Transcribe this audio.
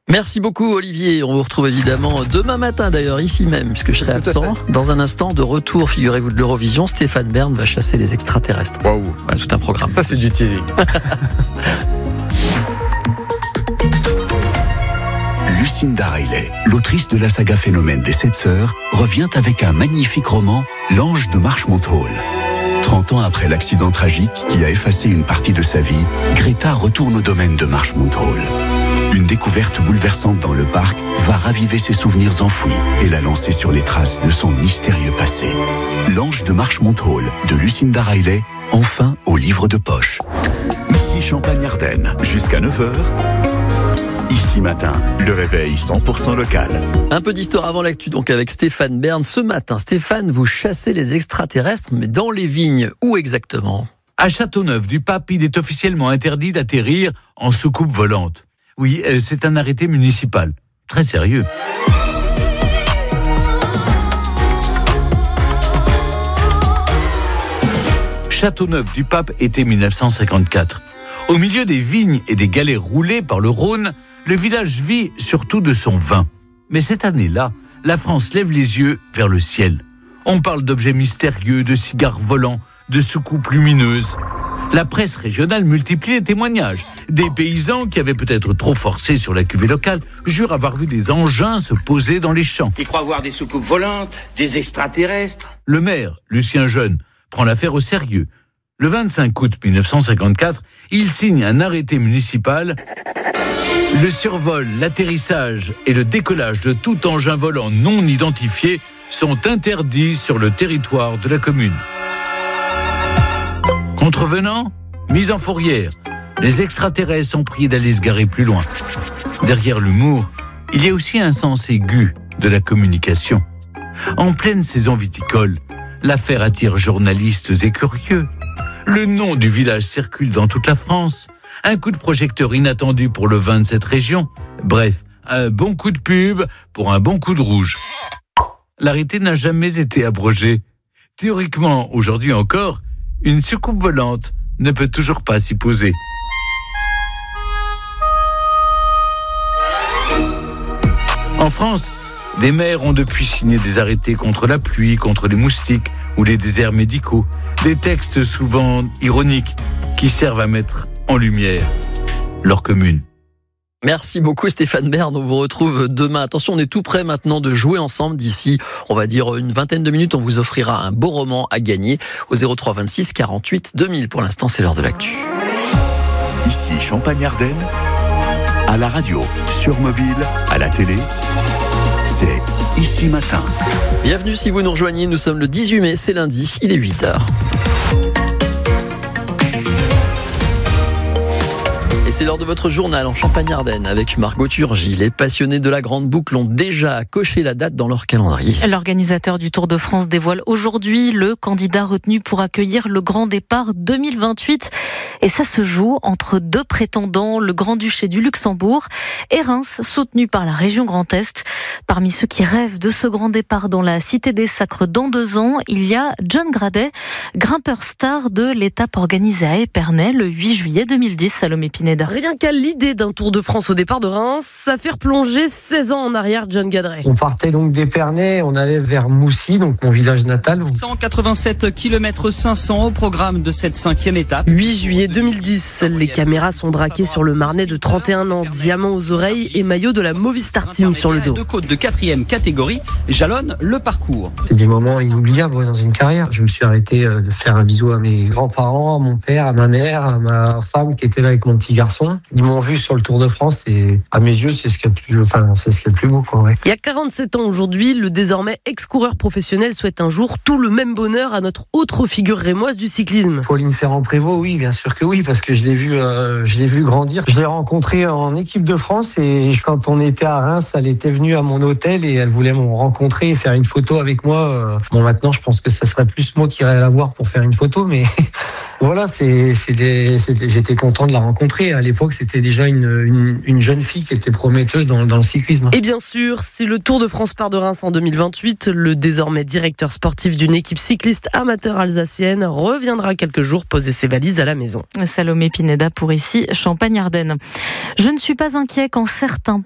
Merci beaucoup Olivier, on vous retrouve évidemment demain matin d'ailleurs ici même puisque je serai absent. Dans un instant de retour, figurez-vous, de l'Eurovision, Stéphane Bern va chasser les extraterrestres. Waouh, voilà, tout un programme. Ça c'est du teasing. Lucinda Riley, l'autrice de la saga Phénomène des 7 sœurs, revient avec un magnifique roman, L'Ange de Marchmont Hall. 30 ans après l'accident tragique qui a effacé une partie de sa vie, Greta retourne au domaine de Marchmont Hall. Une découverte bouleversante dans le parc va raviver ses souvenirs enfouis et la lancer sur les traces de son mystérieux passé. L'Ange de Marchmont Hall de Lucinda Riley, enfin au livre de poche. Ici Champagne-Ardenne, jusqu'à 9h. Ici matin, le réveil 100% local. Un peu d'histoire avant l'actu, donc avec Stéphane Bern. Ce matin, Stéphane, vous chassez les extraterrestres, mais dans les vignes. Où exactement ? À Châteauneuf-du-Pape, il est officiellement interdit d'atterrir en soucoupe volante. Oui, c'est un arrêté municipal. Très sérieux. Châteauneuf-du-Pape, été 1954. Au milieu des vignes et des galets roulés par le Rhône, le village vit surtout de son vin. Mais cette année-là, la France lève les yeux vers le ciel. On parle d'objets mystérieux, de cigares volants, de soucoupes lumineuses. La presse régionale multiplie les témoignages. Des paysans qui avaient peut-être trop forcé sur la cuvée locale jurent avoir vu des engins se poser dans les champs. Ils croient voir des soucoupes volantes, des extraterrestres. Le maire, Lucien Jeune, prend l'affaire au sérieux. Le 25 août 1954, il signe un arrêté municipal. Le survol, l'atterrissage et le décollage de tout engin volant non identifié sont interdits sur le territoire de la commune. Contrevenants, mise en fourrière. Les extraterrestres sont priés d'aller se garer plus loin. Derrière l'humour, il y a aussi un sens aigu de la communication. En pleine saison viticole, l'affaire attire journalistes et curieux. Le nom du village circule dans toute la France. Un coup de projecteur inattendu pour le vin de cette région. Bref, un bon coup de pub pour un bon coup de rouge. L'arrêté n'a jamais été abrogé. Théoriquement, aujourd'hui encore, une soucoupe volante ne peut toujours pas s'y poser. En France, des maires ont depuis signé des arrêtés contre la pluie, contre les moustiques ou les déserts médicaux. Des textes souvent ironiques qui servent à mettre en lumière leur commune. Merci beaucoup Stéphane Bern, on vous retrouve demain. Attention, on est tout prêt maintenant de jouer ensemble. D'ici, on va dire une vingtaine de minutes, on vous offrira un beau roman à gagner au 03 26 48 2000. Pour l'instant, c'est l'heure de l'actu. Ici Champagne-Ardenne, à la radio, sur mobile, à la télé, c'est Ici Matin. Bienvenue si vous nous rejoignez, nous sommes le 18 mai, c'est lundi, il est 8h. Et c'est l'heure de votre journal en Champagne-Ardenne avec Margot Turgy. Les passionnés de la Grande Boucle ont déjà coché la date dans leur calendrier. L'organisateur du Tour de France dévoile aujourd'hui le candidat retenu pour accueillir le Grand Départ 2028. Et ça se joue entre deux prétendants, le Grand-Duché du Luxembourg et Reims, soutenu par la région Grand Est. Parmi ceux qui rêvent de ce Grand Départ dans la Cité des Sacres dans 2 ans, il y a John Gradet, grimpeur star de l'étape organisée à Épernay le 8 juillet 2010, Salomé Pineda. Rien qu'à l'idée d'un Tour de France au départ de Reims, ça fait replonger 16 ans en arrière John Gradet. On partait donc d'Épernay, on allait vers Moussy, donc mon village natal. 187 km 500 au programme de cette 5e étape. 8 juillet 2010, les caméras sont braquées sur le Marnais de 31 ans, diamant aux oreilles et maillot de la Movistar Team sur le dos. Deux côtes de 4e catégorie jalonnent le parcours. C'est des moments inoubliables dans une carrière. Je me suis arrêté de faire un bisou à mes grands-parents, à mon père, à ma mère, à ma femme qui était là avec mon petit garçon. Ils m'ont vu sur le Tour de France et à mes yeux, c'est ce qu'il y a de plus beau, quoi, ouais. Il y a 47 ans aujourd'hui, le désormais ex-coureur professionnel souhaite un jour tout le même bonheur à notre autre figure rémoise du cyclisme. Pauline Ferrand-Prévot, oui, bien sûr que oui, parce que je l'ai vu grandir. Je l'ai rencontrée en équipe de France et quand on était à Reims, elle était venue à mon hôtel et elle voulait me rencontrer et faire une photo avec moi. Bon, maintenant, je pense que ça serait plus moi qui irais la voir pour faire une photo, mais voilà, j'étais content de la rencontrer. À l'époque, c'était déjà une jeune fille qui était prometteuse dans le cyclisme. Et bien sûr, si le Tour de France part de Reims en 2028, le désormais directeur sportif d'une équipe cycliste amateur alsacienne reviendra quelques jours poser ses valises à la maison. Salomé Pineda pour ici, Champagne-Ardenne. Je ne suis pas inquiet quand certains